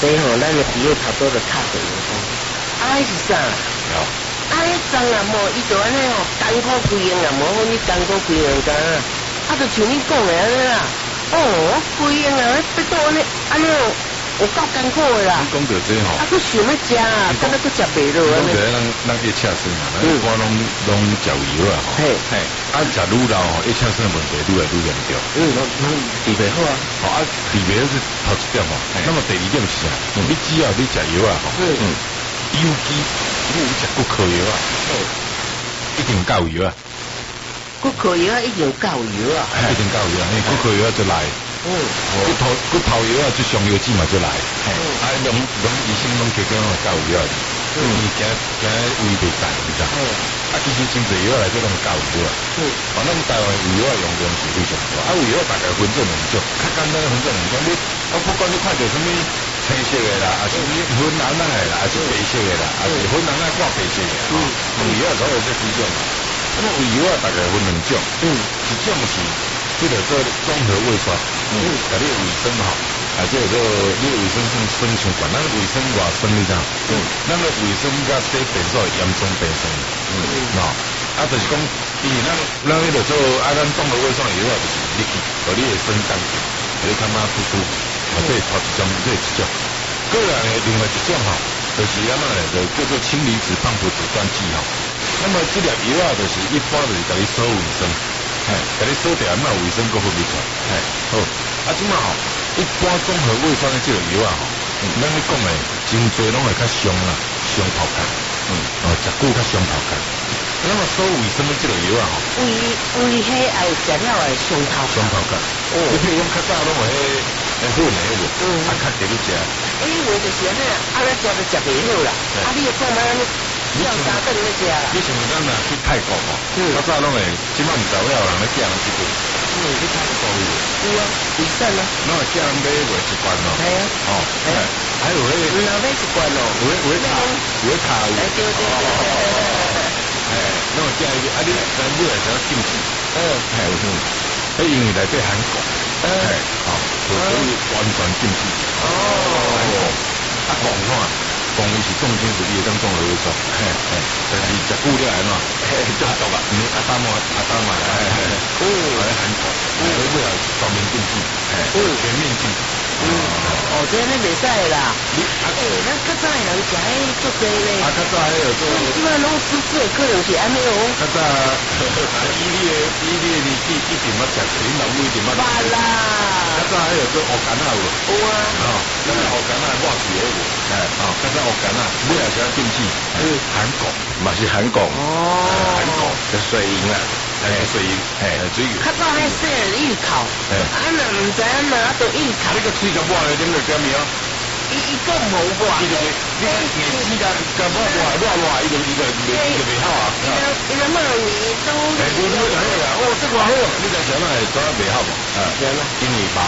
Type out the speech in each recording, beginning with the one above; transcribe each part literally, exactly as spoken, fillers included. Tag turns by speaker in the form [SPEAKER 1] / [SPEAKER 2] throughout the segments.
[SPEAKER 1] 所以吼，咱的皮肉头多的卡着有讲，啊是啥？啊，迄脏啊，无伊就安尼吼，艰苦归用啊，无讲你艰苦归用干，啊，就像你讲的安尼啦。哦，归用啊，要到安尼安尼哦，有够艰苦的啦。
[SPEAKER 2] 你讲到这吼，
[SPEAKER 1] 啊，佫想要食啊，敢若佫食袂落安尼。
[SPEAKER 2] 讲到咱咱一车身啊，咱一般拢拢食油啊吼。
[SPEAKER 1] 嘿，嘿，
[SPEAKER 2] 啊，食愈老吼，一车身的问题愈来愈严重。
[SPEAKER 1] 嗯，嗯，治袂好啊。
[SPEAKER 2] 好啊，治袂好是头一点吼。那么第二点是啊，你只要你食油啊吼，嗯，尤其你有食骨科油啊，一定够油啊。
[SPEAKER 1] 骨科油啊，一定够油啊，
[SPEAKER 2] 一定够油啊，因为骨科油啊就来。嗯，骨头骨头油啊，就上油脂嘛就来。啊，拢拢医生拢提讲够油啊，嗯，惊惊胃袂大，你知道？啊，其实真侪油啊来做拢够油啊。嗯，反正台湾油啊用量是非常大，啊，油啊大概分做两种，较简单分做两种，你啊不管你看到什么青色的啦，还是粉蓝蓝的啦，还是白色的啦，还是粉蓝蓝挂白色的，嗯，油啊所有这几种。那么油啊大概分两种，嗯，一种是这个做综合胃酸，嗯，甲你卫生吼，啊，这个做你卫生算算相关，咱卫生偌酸你知道？嗯，咱个卫生甲洗便所严重变酸，嗯，喏，啊，就是讲，因为咱咱迄个做啊，咱综合胃酸油啊，就是你去，互你的酸降低，互你感觉舒舒，啊，这头一种，这一种，个人的另外一种吼，就是安怎咧，就叫做氢离子泵不阻断剂吼。那么这粒油啊，就是一般就是甲你锁卫生，嘿，甲你锁掉，那卫生各分泌出来，嘿，好，啊，即嘛吼，一般综合胃酸的这个油啊吼，咱咧讲诶，真侪拢会较伤啦，伤头壳，嗯，哦，食久较伤头壳。那么锁卫生的这个油啊吼，
[SPEAKER 1] 胃胃迄爱食了会伤头
[SPEAKER 2] 伤头壳，哦，你譬如讲较早拢会迄粉的迄个，嗯，啊，较给你食，
[SPEAKER 1] 诶，我就是安尼啊，啊，咱食就食袂好啦，啊，你又讲嘛？你像啥等你食啦？
[SPEAKER 2] 你像咱啊去泰国吼，较早拢会，即摆毋知有了人咧叫人去过，嗯，去泰国有，
[SPEAKER 1] 有啊，卫生啊，
[SPEAKER 2] 拢会叫人买卖一罐咯，
[SPEAKER 1] 系啊，哦，
[SPEAKER 2] 系，还有迄个，
[SPEAKER 1] 有人买一罐咯，
[SPEAKER 2] 有有卡，有卡有，
[SPEAKER 1] 对对对，
[SPEAKER 2] 哎，拢会叫伊，啊你咱买来啥禁止，嗯，系有，迄因为内底含汞，哎，哦，所以完全禁止，哦，含汞，啊汞看。汞伊是重金属，伊会当综合胃酸，嘿嘿，但是食久了安怎？嘿，中毒啊！嗯，阿达嘛，阿达嘛，嘿嘿，哦，还含汞，所以为了全面禁止，嘿，全面禁止。
[SPEAKER 1] 嗯，哦，这样袂使啦。你啊，诶，咱较早的人食迄足济咧。啊，较早迄个做。即摆拢吃水，可能是安尼哦。
[SPEAKER 2] 较早，以你的以你的年纪一定要食，你老母一定要食。
[SPEAKER 1] 啦。
[SPEAKER 2] 较早迄个做乌干仔有。
[SPEAKER 1] 有啊。哦，
[SPEAKER 2] 咱乌干仔热水迄个，哎，哦，较早乌干仔，你也是要禁止，嗯，含汞，嘛是含汞。哦。含汞，就水银啊。哎，水银，哎，水银。
[SPEAKER 1] 较早迄说预考，啊，若毋知影哪都预考。
[SPEAKER 2] 你个喙甲抹咧，点个点名？
[SPEAKER 1] 伊伊讲无抹。
[SPEAKER 2] 伊就你硬指甲甲抹抹抹抹，伊就伊就袂伊就袂好啊。
[SPEAKER 1] 伊就伊就骂你都。
[SPEAKER 2] 哎，你你哎呀，哦，这个好，你在想哪会怎袂好无？啊，
[SPEAKER 1] 对啦，
[SPEAKER 2] 因为白。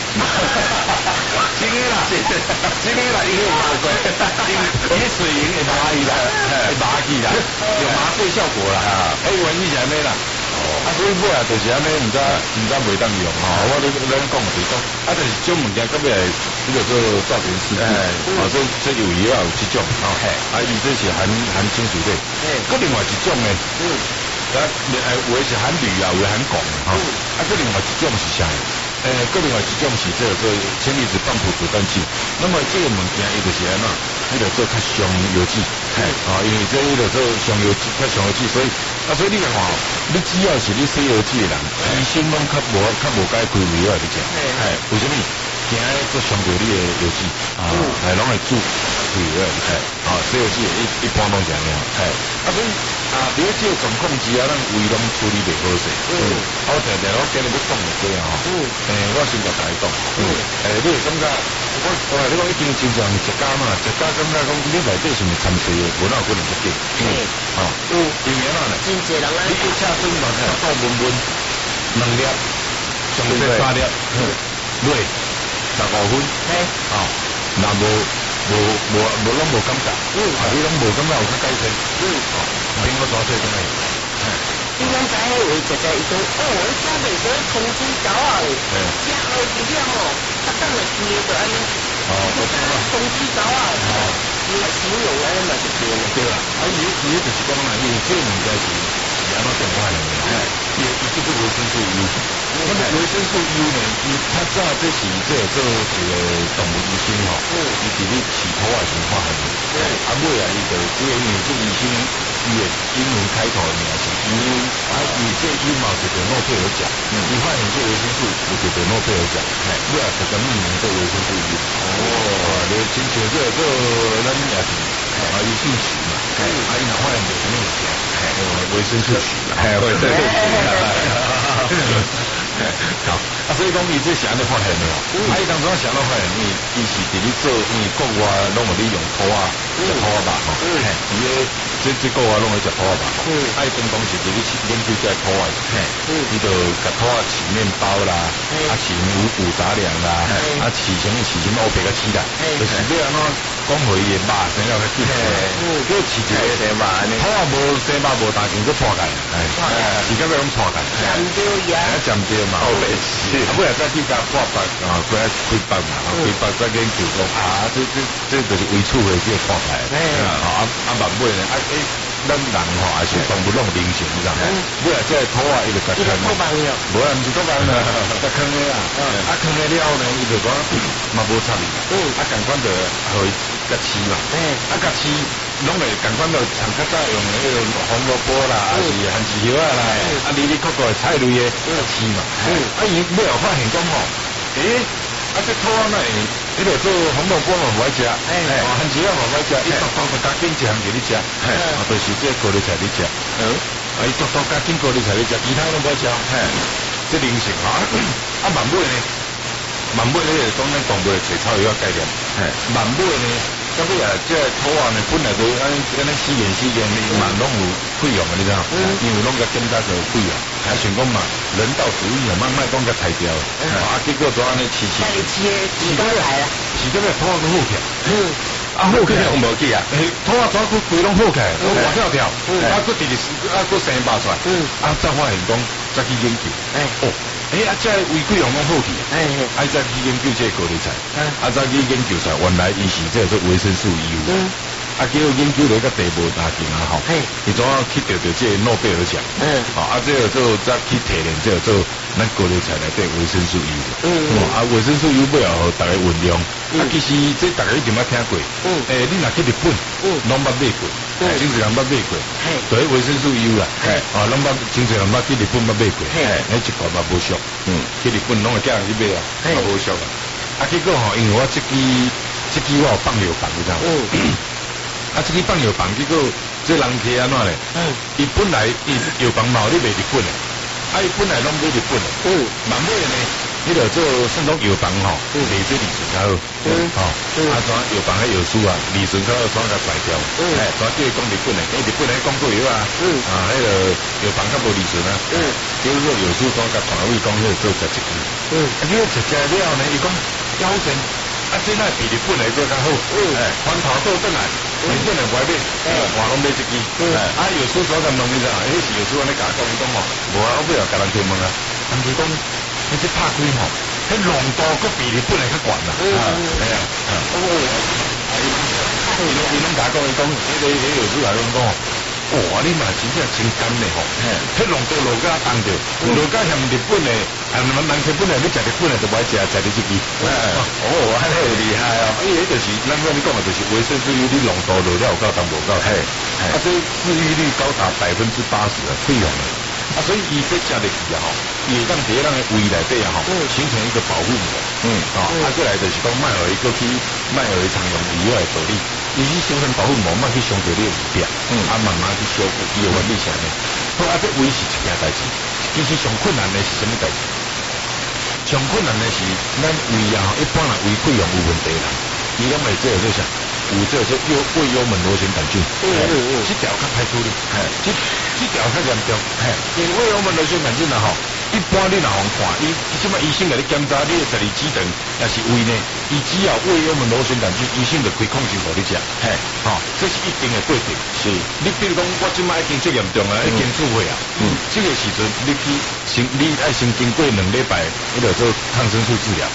[SPEAKER 2] 真个啦，真个啦，因为麻醉，因为水银会麻伊啦，会麻去啦，有麻醉效果啦。哎，原因是安尼啦。啊，所以买啊，就是安尼，毋知毋知袂当用吼。我咧咱讲就是讲，啊，就是种物件到尾来，这个做造成事故。哦，这这有油啊，有这种，哦，啊，伊这是含含清水类。嗯，佮另外一种呢，嗯，啊，有的是含铝啊，有的含汞，哈。啊，佮另外一种是啥？诶，个另外一种是这个做氢离子泵浦阻断剂。那么这个物件伊就是安怎？迄个做较上油脂，嘿，啊，因为这迄个做上油脂、较上油脂，所以啊，所以你看吼，你只要是你洗油脂的人，医生拢较无较无解开胃啊，你讲，嘿，为什么？惊做伤到你的油脂啊，系拢会煮胃啊，嘿，啊，洗油脂一一般拢这样，嘿，啊，所以啊，你这个状况之下，咱胃拢处理袂好势，嗯，我常常我今日要讲个过啊，吼，嗯，诶，我先甲大家讲，嗯，诶，你会感觉？我我你讲已经经常食家嘛，食家感觉讲你内底是毋参水的，无哪有可能不见，嗯，哦，嗯，因为哪呢？
[SPEAKER 1] 真济人啊，
[SPEAKER 2] 你一车身嘛，倒温温，两粒，上最三粒，嗯，累，十五分，嘿，哦，那无无无无拢无感觉，嗯，啊，你拢无感觉有较改善，嗯，哦，苹果抓最怎么样？
[SPEAKER 1] 你刚才迄位食食伊讲，哦，我食袂得空气高啊嘞，食好几了吼，啊，等下规个就安尼，
[SPEAKER 2] 哦，我知道。
[SPEAKER 1] 公鸡爪啊，哦，你形容安尼嘛就对了。
[SPEAKER 2] 对啦，啊，伊伊就是讲啦，伊这物件是是安怎变化的呢？哎，伊伊这个维生素 U，那么维生素 U 呢，伊较早这是这做一个动物医生吼，伊伫咧饲兔仔时发现的。啊，尾啊伊就这因为这医生伊的英文开头的名是 U， 啊，伊这 U 嘛就得诺贝尔奖，伊发现这维生素有得得诺贝尔奖，尾啊就甲命名做维生素 U。哦，你亲像这个咱也是。啊，伊姓许嘛，啊，伊若发现着什么物件，维生素许嘛，维生素许，好，啊，所以讲伊这是安尼发现的哦，啊，伊当初想到发现，伊伊是伫咧做，因为国外拢有咧用兔仔食兔仔肉吼，伊咧这这国外拢会食兔仔肉，啊，伊当当时伫咧研究这兔仔，伊就甲兔仔饲面包啦，啊，饲五谷杂粮啦，啊，饲什么饲什么乌白甲饲啦，就是要安怎讲互伊的肉生了较紧。叫饲一个生肉，兔仔无生肉无大件，佫错开，哎，饲到尾拢错开，
[SPEAKER 1] 占着呀，
[SPEAKER 2] 占着嘛，好白痴，啊，尾啊再去甲挂白啊，过来开白嘛，开白再研究讲啊，这这这就是为处的这个错开，啊啊慢尾呢，啊诶，咱人吼也是动物拢灵性，你知道吗？尾啊这兔仔伊就甲坑，无啊，毋是兔仔啦，甲坑的啦，啊坑的了呢，伊就讲嘛无插伊，啊共款就互伊甲饲嘛，啊甲饲。拢会共款到像较早用迄个红萝卜啦，还是番薯叶啊啦，啊里里扣扣的菜类的饲嘛。啊伊尾后发现讲吼，诶，啊这兔仔哪会，迄个做红萝卜嘛无爱食，番薯叶嘛无爱食，伊独独就加紧一项给你食，啊就是这高丽菜你食，啊伊独独加紧高丽菜你食，其他拢无爱食，这灵性啊，啊慢尾呢，慢尾咧讲咱动物的采草药概念，慢尾呢。咁尾啊，即系兔仔呢，本来就安安尼死言死言，你嘛拢有费用啊，你知道？因为拢甲检查就有费用，还想讲嘛，人道主义啊，慢慢讲甲裁掉，啊，结果就安尼饲饲，
[SPEAKER 1] 饲饲到来啊，
[SPEAKER 2] 饲到尾兔仔都好起，嗯，啊好起用无去啊，兔仔抓骨规拢好起，拢活跳跳，啊，佫第二时啊，佫生肉出来，啊，再发现讲再去研究，哦。诶，啊，这胃溃疡拢好去，哎，啊，再去研究这高丽菜，啊，再去研究出来，原来伊是这做维生素 U，啊，结果研究了个地步大劲啊，吼，伊怎啊去得到这诺贝尔奖，嗯，啊，这个做再去提炼这个做咱高丽菜内底维生素 U，嗯，啊，维生素 U 尾后大家运用，啊，其实这大家一定捌听过，嗯，诶，你若去日本，嗯，拢捌买过。真侪人捌买过，对维生素 U 啦，啊，拢捌真侪人捌去日本捌买过，迄一罐嘛无俗，嗯，去日本拢会叫人去买啊，嘛无俗啊。啊，结果吼，因为我这支这支我有放药房，你知道吗？啊，这支放药房，结果这人客安怎咧？嗯，伊本来伊药房嘛有咧卖日本诶，啊，伊本来拢买日本诶，嗯，慢尾呢。迄个做算讲药房吼，卖这利顺较好，吼，啊怎药房迄药师啊，利顺较好，怎甲甩掉？哎，怎叫伊讲日本诶？因为日本诶广告药啊，啊，迄个药房较无利顺啊，叫做药师怎甲单位讲迄个做食一支，啊，结果食食了呢，伊讲腰疼，啊，这那比日本诶做较好，哎，翻头倒转来，日本诶外面，换拢买一支，啊，药师怎甲问伊咋？迄是药师安尼甲讲，伊讲吼，无啊，我不要甲人去问啊，人就讲。你这拍开吼，迄浓度佫比日本来较悬啦，啊，系啊，哦，伊拢伊拢甲讲，伊讲，迄个迄个有时来拢讲，哇，你嘛真正真干嘞吼，迄浓度落甲重着，落甲嫌日本诶，啊，人人日本诶，要食日本诶，就唔爱食食你这支，哦，安尼厉害哦，因为迄就是咱讲你讲诶，就是维生素 U 你浓度落了有够重无够，嘿，啊，这治愈率高达百分之八十啊，费用啊。啊，所以伊这食入去啊吼，伊会当伫咱诶胃内底啊吼，形成一个保护膜。嗯，啊，啊，过来就是讲，卖互伊过去，卖互伊常用以外诶道理，伊去形成保护膜，莫去伤着你诶胃壁，嗯，啊，慢慢去修复，伊有原理是安尼。好，啊，这胃是一件代志，其实上困难诶是什么代志？上困难诶是咱胃啊，一般人胃溃疡有问题啦，伊拢会这个啥？有这个说幽胃幽门螺旋杆菌，嗯嗯嗯，这条较歹处理，这这条较严重，因为胃幽门螺旋杆菌啊吼，一般你若互看，伊即摆医生甲你检查，你十二指肠也是胃呢，伊只要胃幽门螺旋杆菌，医生就开控制互你食，嘿，吼，这是一定的过程。是，你比如讲，我即摆已经最严重啊，已经出血啊，嗯，这个时阵你去先，你爱先经过两礼拜，迄个做抗生素治疗。